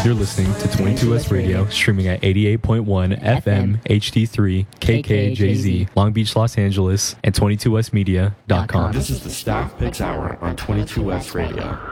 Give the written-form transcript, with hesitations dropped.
You're listening to 22S Radio, streaming at 88.1 FM HD3 KKJZ, Long Beach, Los Angeles, and 22smedia.com. This is the Staff Picks Hour on 22S Radio.